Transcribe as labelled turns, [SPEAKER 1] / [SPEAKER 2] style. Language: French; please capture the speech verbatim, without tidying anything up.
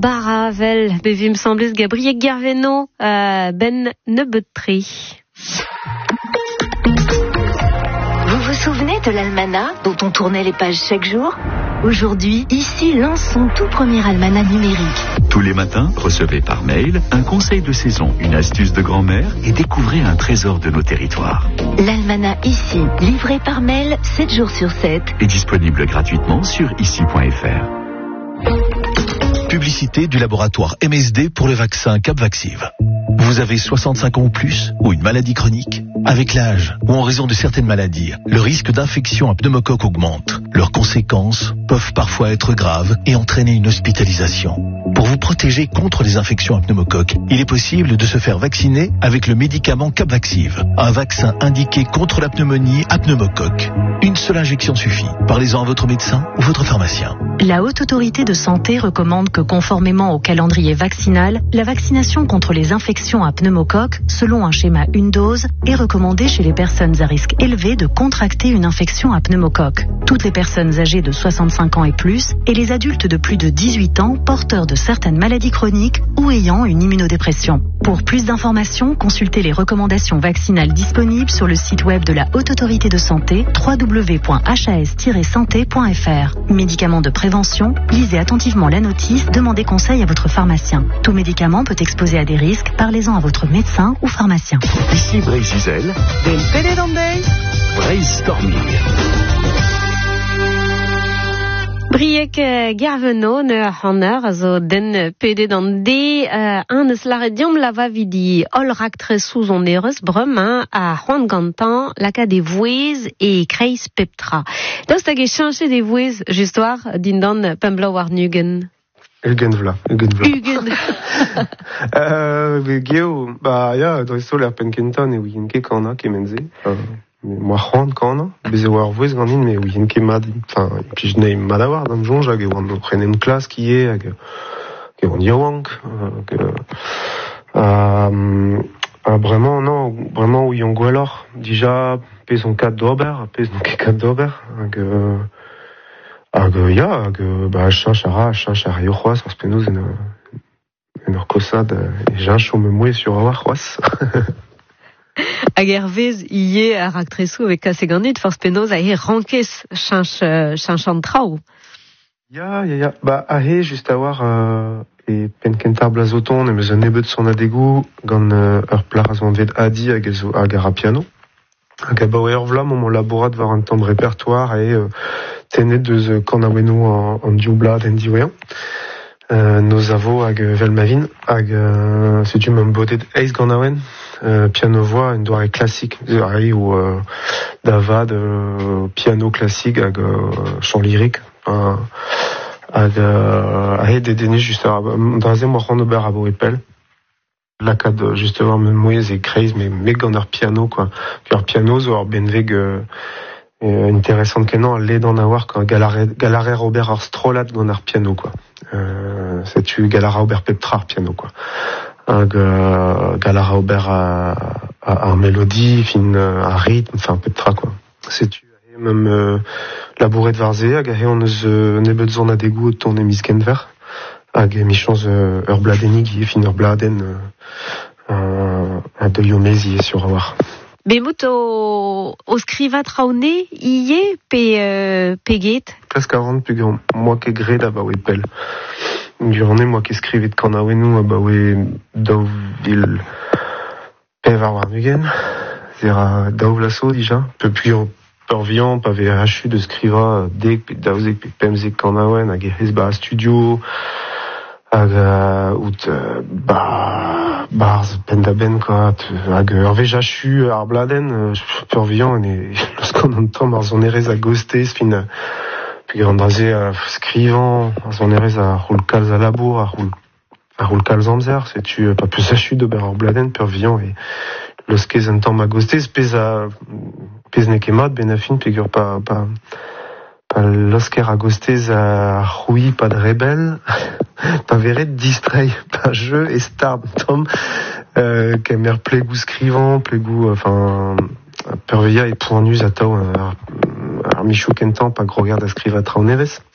[SPEAKER 1] Baravel, bevim semblus Gabriel Gerveno, euh, ben Nebetri.
[SPEAKER 2] Vous vous souvenez de l'almanach dont on tournait les pages chaque jour ? Aujourd'hui, ici lance son tout premier almanach numérique.
[SPEAKER 3] Tous les matins, recevez par mail un conseil de saison, une astuce de grand-mère et découvrez un trésor de nos territoires.
[SPEAKER 2] L'almanach ici, livré par mail sept jours sur sept.
[SPEAKER 3] Est disponible gratuitement sur ici point f r.
[SPEAKER 4] Publicité du laboratoire M S D pour le vaccin Capvaxive. Vous avez soixante-cinq ans ou plus ou une maladie chronique ? Avec l'âge ou en raison de certaines maladies, le risque d'infection à pneumocoque augmente. Leurs conséquences peuvent parfois être graves et entraîner une hospitalisation. Pour vous protéger contre les infections à pneumocoque, il est possible de se faire vacciner avec le médicament Capvaxive, un vaccin indiqué contre la pneumonie à pneumocoque. Une seule injection suffit. Parlez-en à votre médecin ou votre pharmacien.
[SPEAKER 5] La Haute Autorité de Santé recommande que, conformément au calendrier vaccinal, la vaccination contre les infections à pneumocoque, selon un schéma une dose, est recommandée chez les personnes à risque élevé de contracter une infection à pneumocoque. Toutes les personnes âgées de soixante-cinq ans et plus et les adultes de plus de dix-huit ans porteurs de certaines maladies chroniques ou ayant une immunodépression. Pour plus d'informations, consultez les recommandations vaccinales disponibles sur le site web de la Haute Autorité de Santé w w w point h a s tiret santé point f r. Médicaments de prévention, lisez attentivement la notice, demandez conseil à votre pharmacien. Tout médicament peut exposer à des risques, parlez-en à votre médecin ou pharmacien.
[SPEAKER 3] Ici Bray Gisèle,
[SPEAKER 6] Del Pede Donde
[SPEAKER 3] Brainstorming.
[SPEAKER 1] Briek Gerveno ne hanner, also den pede dan de uh, an eus larediom lava vidi ol raktresoù on ereus brem hein, a c'hoant gantan laka de vouez e kreiz peptra. Daoust hag e chanche de vouez justoire din dan pemblaou ar nugen.
[SPEAKER 7] Eugen vla, Eugen vla.
[SPEAKER 1] Eugen.
[SPEAKER 7] euh, Geo, bah ya, dreso l'ar penkenton e ouien ket kana kemenze. Euh, moi c'hoant kana, bez eo ar vouez ganin, me ouien ket mad, enfin, e plij ne mad a war d'am jonj hag e oan prenem klas ki e, hag e oan yaouank, hag e... Ah, vraiment, non, vraiment, oui, on gwellor. Déjà, pez on kat d'ober, pez on ket kat d'ober, hag e... Hag e, ya, hag e, ba, chanch ara, chanch ara yo c'hoaz, parce penaos en en ur kosad, e janch o me moe sur a war c'hoaz.
[SPEAKER 1] Hag ervez ie a raktresoù avec kase ganit, force penaos a e rankez chanch, chanch an traoù.
[SPEAKER 7] Ya, ya, ya, ba, a he, just a war, euh, e penkentar blazoton, e meus an nebet son adegou, gant euh, ur plar a zo an vet adi hag, zo, hag ar a piano. Hag a ba ur vlam, o mon laborat war un temps de répertoire et euh, tenet deus kanaouennou an, an dioblad en diouean. Euh, nos avo hag velmavin, hag euh, setu m'an bodet eiz ganaouen, euh, piano-voix, une doare classique, ari ou euh, davad, euh, piano classique hag euh, chant lyrique, euh, hag euh, ahe de dene just ar, drazem war c'hoant ober a bo epel. Lakad justement me mouez e kreiz, mais me gant ar piano, quoi. Puis ar piano zo ar benveg euh, euh, intéressant kenan, led an a war quand galare, galare Robert ar strolat gant ar piano, quoi. Euh, c'est-tu galara ober peptra ar piano, quoi. Hag euh, galara ober a, a, a mélodie, fin a rythme, enfin peptra, quoi. C'est-tu même euh, labouret varze, hag a he on eus euh, nebet zon adegou o ton emiz kenver, hag e michans euh, ur bladenig ie fin ur bladen euh, a de yomezi e sur a war.
[SPEAKER 1] Bemout o, o skriva traoune ie pe, euh, pe get?
[SPEAKER 7] Presque quarante plus grand, moi ke gred a ba oe pel. Durne moi ke skrivet kanaouennou a ba oe daou vil pev ar war nugen, zera daou vlaso dija, peu plus peur vian, pa ve hachu de skriva dek pe daouzek pe pemzek kanaouen hag e hez ba studio, hag uh, out uh, ba barz pendaben, quoi, hag ur vez hachu ar bladen, peur vian, e losk an an tamm ar zon erez a gostez, fin pe an draze a skrivan, ar zon erez a roul kalz a labour, a roul a roul kalz amzer, setu pa peus hachu d'ober ar bladen, peur vian, e loskez an tamm a gostez, pez a pez ne ket mat, ben a fin, pegur pa, pa, pa losker a gostez a c'houи, pa de rebel, pa veret distray, pa jeu e star tom, euh, kemer plegou skrivan, plegou, enfin, perveia e pournus a tao ar, ar michou kentan, pa grogard a skriva traoù nevez.